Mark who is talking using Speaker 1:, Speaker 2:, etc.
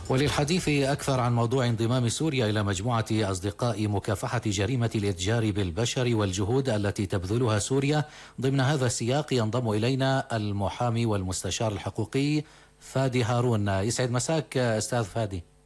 Speaker 1: وللحديث أكثر عن موضوع انضمام سوريا إلى مجموعة أصدقاء مكافحة جريمة الإتجار بالبشر والجهود التي تبذلها سوريا ضمن هذا السياق، ينضم إلينا المحامي والمستشار الحقوقي فادي هارون. يسعد مساك أستاذ فادي.